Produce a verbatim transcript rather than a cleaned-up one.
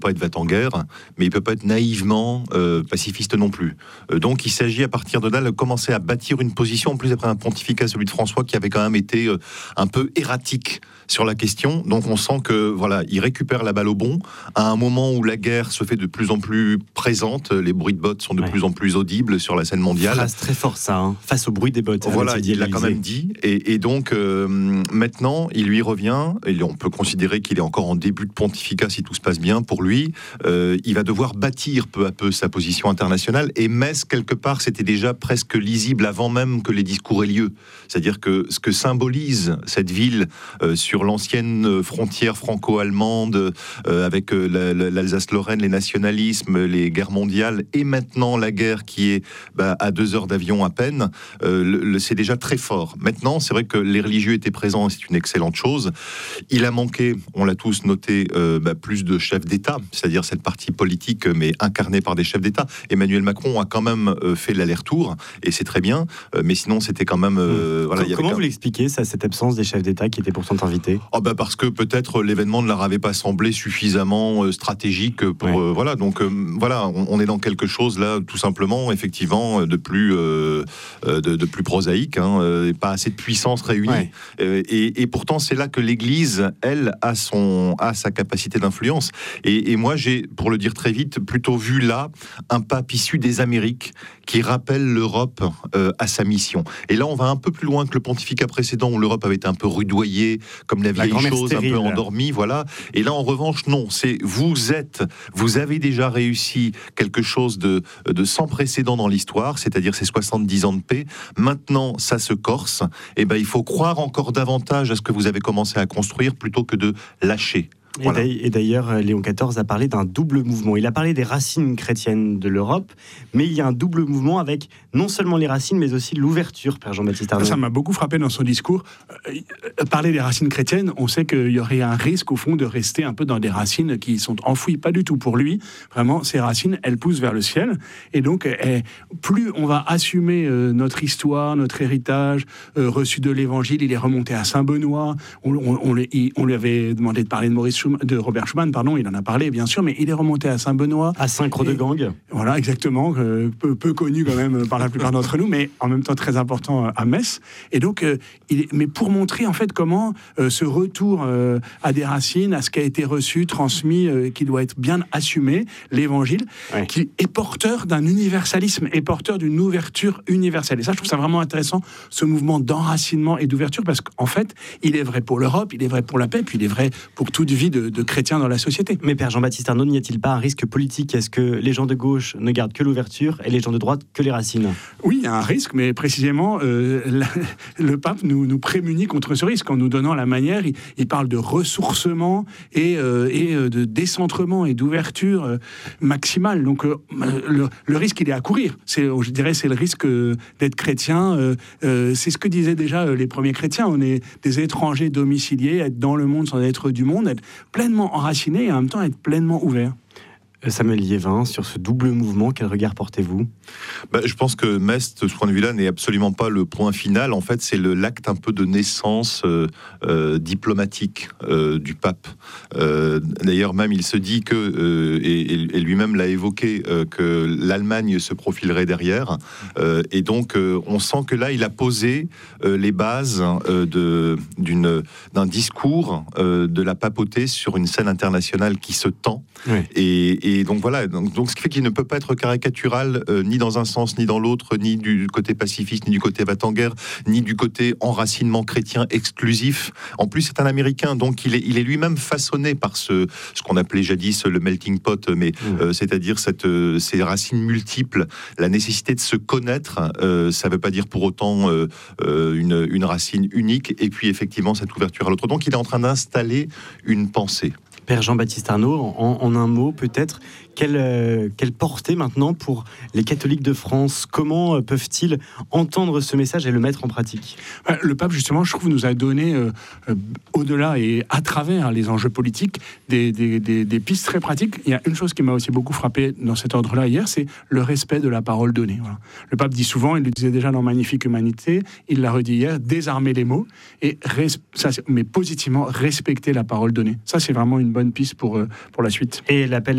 pas être va-t-en-guerre, mais il peut pas être naïvement euh, pacifiste non plus. Euh, donc il s'agit à partir de là de commencer à bâtir une position, en plus après un pontificat, celui de François, qui avait quand même été euh, un peu erratique sur la question. Donc on sent que voilà, il récupère la balle au bon à un moment où la guerre se fait de plus en plus présente, les bruits de bottes sont de ouais. plus en plus audibles sur la scène mondiale. Phrase très fort ça, hein, face au bruit des bottes. Voilà, il l'a quand même dit. Et, et donc euh, maintenant, il lui revient. Et on peut considérer qu'il est encore en début de pontificat si tout se passe bien pour lui. Euh, il va devoir bâtir peu à peu sa position internationale, et Metz, quelque part, c'était déjà presque lisible avant même que les discours aient lieu. C'est-à-dire que ce que symbolise cette ville euh, sur l'ancienne frontière franco-allemande, euh, avec euh, la, la, l'Alsace-Lorraine, les nationalismes, les guerres mondiales, et maintenant la guerre qui est bah, à deux heures d'avion à peine, euh, le, le, c'est déjà très fort. Maintenant, c'est vrai que les religieux étaient présents, et c'est une excellente chose. Il a manqué, on l'a tous noté, euh, bah, plus de chefs d'État, c'est-à-dire cette partie politique, mais incarnée par des chefs d'État. Emmanuel Macron a quand même euh, fait l'aller-retour, et c'est très bien, euh, mais sinon c'était quand même... Euh, mmh. voilà, Comment, comment vous l'expliquez, ça, cette absence des chefs d'État qui étaient pourtant invités ? Oh bah Parce que peut-être l'événement ne leur avait pas semblé suffisamment euh, stratégique pour... Ouais. Euh, voilà, donc euh, voilà, on, on est dans quelque chose là, tout simplement, effectivement, de plus, euh, de, de plus prosaïque, hein, et pas assez de puissance réunie. Ouais. Euh, et, et pourtant, c'est là que l'Église, elle, a, son, a sa capacité d'influence. Et, et moi, j'ai, pour le dire très vite, plutôt vu là un pape issu des Amériques qui rappelle l'Europe euh, à sa mission. Et là, on va un peu plus loin que le pontificat précédent où l'Europe avait été un peu rudoyée, comme la vieille la chose, stérile, un peu endormie, voilà. Et là, en revanche, non. C'est vous êtes, vous avez déjà réussi quelque chose de, de sans précédent dans l'histoire, c'est-à-dire ces soixante-dix ans de paix. Maintenant, ça se corse. Et ben, il faut croire encore davantage à ce que vous avez commencé à construire plutôt que de lâcher. Voilà. Et d'ailleurs, Léon quatorze a parlé d'un double mouvement. Il a parlé des racines chrétiennes de l'Europe, mais il y a un double mouvement avec non seulement les racines, mais aussi l'ouverture, Père Jean-Baptiste Arnaud. Ça m'a beaucoup frappé dans son discours. Euh, parler des racines chrétiennes, on sait qu'il y aurait un risque, au fond, de rester un peu dans des racines qui sont enfouies. Pas du tout pour lui. Vraiment, ces racines, elles poussent vers le ciel. Et donc, eh, plus on va assumer euh, notre histoire, notre héritage euh, reçu de l'Évangile, il est remonté à Saint-Benoît. On, on, on, on lui avait demandé de parler de Maurice de Robert Schuman, pardon, il en a parlé bien sûr, mais il est remonté à Saint-Benoît. À Saint-Croix-de-Gang. Voilà, exactement, euh, peu, peu connu quand même par la plupart d'entre nous, mais en même temps très important à Metz. Et donc, euh, il est, mais pour montrer en fait comment euh, ce retour euh, à des racines, à ce qui a été reçu, transmis, euh, qui doit être bien assumé, l'Évangile, ouais. qui est porteur d'un universalisme, est porteur d'une ouverture universelle. Et ça, je trouve ça vraiment intéressant, ce mouvement d'enracinement et d'ouverture, parce qu'en fait, il est vrai pour l'Europe, il est vrai pour la paix, puis il est vrai pour toute vie De, de chrétiens dans la société. Mais Père Jean-Baptiste Arnaud, n'y a-t-il pas un risque politique ? Est-ce que les gens de gauche ne gardent que l'ouverture et les gens de droite que les racines ? Oui, il y a un risque, mais précisément, euh, la, le pape nous, nous prémunit contre ce risque en nous donnant la manière. Il, il parle de ressourcement et, euh, et de décentrement et d'ouverture euh, maximale. Donc, euh, le, le risque, il est à courir. C'est, je dirais, c'est le risque euh, d'être chrétien. Euh, euh, c'est ce que disaient déjà euh, les premiers chrétiens. On est des étrangers domiciliés, être dans le monde sans être du monde, être pleinement enraciné et en même temps être pleinement ouvert. Samuel Liévin, sur ce double mouvement, quel regard portez-vous ? bah, Je pense que Metz, de ce point de vue-là, n'est absolument pas le point final. En fait, c'est le, l'acte un peu de naissance euh, euh, diplomatique euh, du pape. Euh, d'ailleurs, même, il se dit que, euh, et, et lui-même l'a évoqué, euh, que l'Allemagne se profilerait derrière. Euh, et donc, euh, on sent que là, il a posé euh, les bases euh, de, d'une, d'un discours euh, de la papauté sur une scène internationale qui se tend. Oui. Et, et Et donc voilà, donc, donc ce qui fait qu'il ne peut pas être caricatural euh, ni dans un sens ni dans l'autre, ni du côté pacifiste, ni du côté va-t-en-guerre, ni du côté enracinement chrétien exclusif. En plus, c'est un Américain, donc il est, il est lui-même façonné par ce, ce qu'on appelait jadis le melting pot, mais mmh. euh, c'est-à-dire cette, euh, ces racines multiples, la nécessité de se connaître. Euh, ça ne veut pas dire pour autant euh, euh, une, une racine unique. Et puis effectivement cette ouverture à l'autre. Donc il est en train d'installer une pensée. Père Jean-Baptiste Arnaud, en, en un mot peut-être, quelle, euh, quelle portée maintenant pour les catholiques de France ? Comment euh, peuvent-ils entendre ce message et le mettre en pratique ? Le pape, justement, je trouve, nous a donné, euh, euh, au-delà et à travers les enjeux politiques, des, des, des, des pistes très pratiques. Il y a une chose qui m'a aussi beaucoup frappé dans cet ordre-là hier, c'est le respect de la parole donnée. Voilà. Le pape dit souvent, il le disait déjà dans Magnifique Humanité, il l'a redit hier, désarmer les mots, et res- ça, mais positivement respecter la parole donnée. Ça, c'est vraiment une bonne piste pour, euh, pour la suite. Et l'appel